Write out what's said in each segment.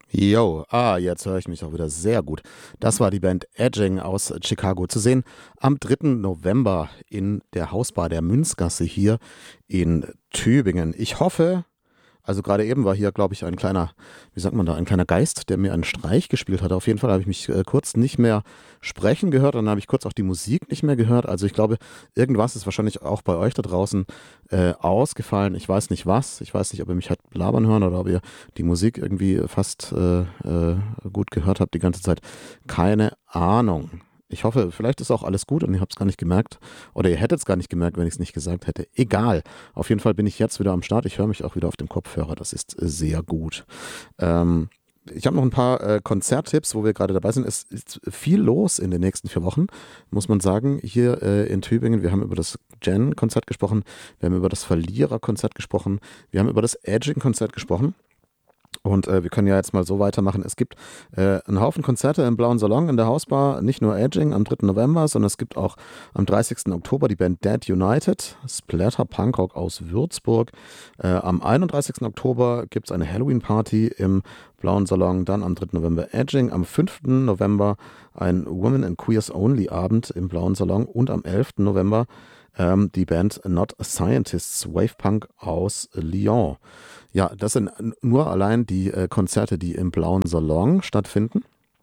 Yo, jetzt höre ich mich auch wieder sehr gut. Das war die Band Edging aus Chicago zu sehen am 3. November in der Hausbar der Münzgasse hier in Tübingen. Ich hoffe, also gerade eben war hier, glaube ich, ein kleiner, wie sagt man da, ein kleiner Geist, der mir einen Streich gespielt hat. Auf jeden Fall habe ich mich kurz nicht mehr sprechen gehört und dann habe ich kurz auch die Musik nicht mehr gehört. Also ich glaube, irgendwas ist wahrscheinlich auch bei euch da draußen ausgefallen. Ich weiß nicht was. Ich weiß nicht, ob ihr mich halt labern hören oder ob ihr die Musik irgendwie fast gut gehört habt die ganze Zeit. Keine Ahnung. Ich hoffe, vielleicht ist auch alles gut und ihr habt es gar nicht gemerkt. Oder ihr hättet es gar nicht gemerkt, wenn ich es nicht gesagt hätte. Egal. Auf jeden Fall bin ich jetzt wieder am Start. Ich höre mich auch wieder auf dem Kopfhörer. Das ist sehr gut. Ich habe noch ein paar Konzerttipps, wo wir gerade dabei sind. Es ist viel los in den nächsten 4 Wochen, muss man sagen, hier in Tübingen. Wir haben über das Gen-Konzert gesprochen. Wir haben über das Verlierer-Konzert gesprochen. Wir haben über das Edging-Konzert gesprochen. Und wir können ja jetzt mal so weitermachen. Es gibt einen Haufen Konzerte im Blauen Salon in der Hausbar, nicht nur Edging am 3. November, sondern es gibt auch am 30. Oktober die Band Dead United, Splatter Punkrock aus Würzburg. Am 31. Oktober gibt es eine Halloween-Party im Blauen Salon, dann am 3. November Edging, am 5. November ein Women and Queers Only Abend im Blauen Salon und am 11. November die Band Not Scientists, Wavepunk aus Lyon. Ja, das sind nur allein die Konzerte, die im Blauen Salon stattfinden.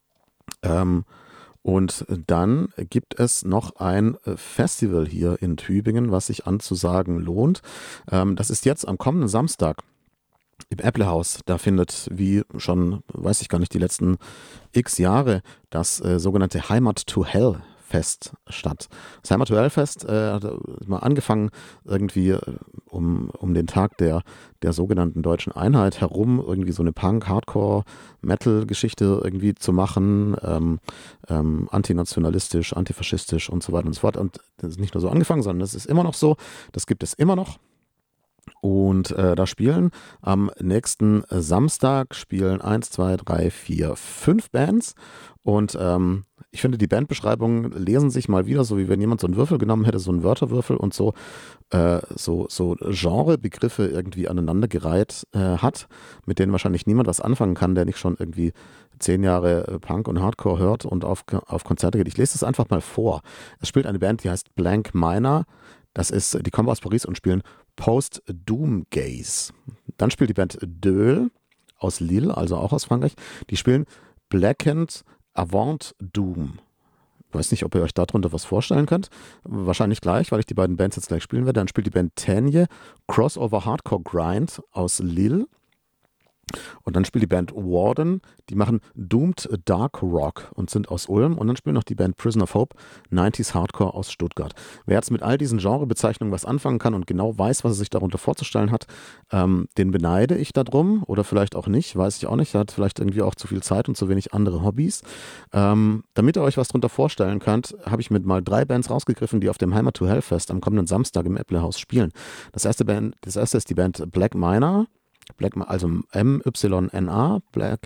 Und dann gibt es noch ein Festival hier in Tübingen, was sich anzusagen lohnt. Das ist jetzt am kommenden Samstag im Apple-Haus. Da findet, wie schon, weiß ich gar nicht, die letzten x Jahre, das sogenannte Heimat to Hell Fest statt. Das Heimat to Hell Fest hat mal angefangen irgendwie um den Tag der sogenannten deutschen Einheit herum irgendwie so eine Punk, Hardcore, Metal-Geschichte irgendwie zu machen, antinationalistisch, antifaschistisch und so weiter und so fort. Und das ist nicht nur so angefangen, sondern das ist immer noch so. Das gibt es immer noch. Und da spielen am nächsten Samstag spielen 1, 2, 3, 4, 5 Bands. Und ich finde, die Bandbeschreibungen lesen sich mal wieder so, wie wenn jemand so einen Würfel genommen hätte, so einen Wörterwürfel und so Genrebegriffe irgendwie aneinandergereiht hat, mit denen wahrscheinlich niemand was anfangen kann, der nicht schon irgendwie 10 Jahre Punk und Hardcore hört und auf Konzerte geht. Ich lese das einfach mal vor. Es spielt eine Band, die heißt Blank Minor. Die kommen aus Paris und spielen Post-Doom-Gaze. Dann spielt die Band Döhl aus Lille, also auch aus Frankreich. Die spielen Blackened Avant Doom. Ich weiß nicht, ob ihr euch darunter was vorstellen könnt. Wahrscheinlich gleich, weil ich die beiden Bands jetzt gleich spielen werde. Dann spielt die Band Tanje Crossover Hardcore Grind aus Lille. Und dann spielt die Band Warden, die machen Doomed Dark Rock und sind aus Ulm. Und dann spielt noch die Band Prison of Hope, 90s Hardcore aus Stuttgart. Wer jetzt mit all diesen Genrebezeichnungen was anfangen kann und genau weiß, was er sich darunter vorzustellen hat, den beneide ich darum oder vielleicht auch nicht, weiß ich auch nicht. Er hat vielleicht irgendwie auch zu viel Zeit und zu wenig andere Hobbys. Damit ihr euch was darunter vorstellen könnt, habe ich mit mal 3 Bands rausgegriffen, die auf dem Heimat to Hell Fest am kommenden Samstag im Apple-Haus spielen. Das erste ist die Band Black Minor. Also MYNA,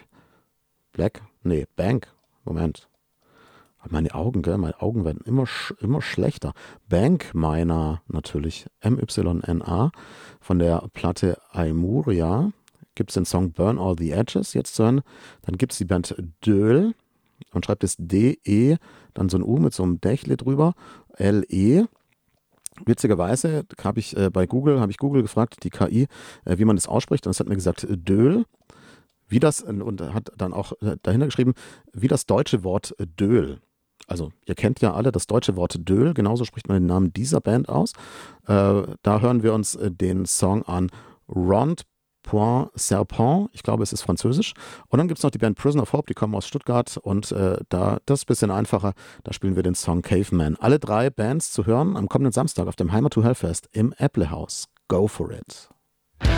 Bank, Moment. Meine Augen werden immer schlechter. Bank Minor natürlich, MYNA, von der Platte Aimuria. Gibt es den Song Burn All the Edges jetzt zu hören. Dann gibt es die Band Döhl, man schreibt es D-E, dann so ein U mit so einem Dächle drüber, L-E. Witzigerweise habe ich Google gefragt, die KI, wie man das ausspricht, und es hat mir gesagt Döhl, und hat dann auch dahinter geschrieben, wie das deutsche Wort Döhl. Also ihr kennt ja alle das deutsche Wort Döhl, genauso spricht man den Namen dieser Band aus. Da hören wir uns den Song an, Rond Point Serpent, ich glaube, es ist französisch. Und dann gibt es noch die Band Prison of Hope, die kommen aus Stuttgart und das ist ein bisschen einfacher, da spielen wir den Song Caveman. Alle 3 Bands zu hören am kommenden Samstag auf dem Heimat to Hell Fest im Apple House. Go for it!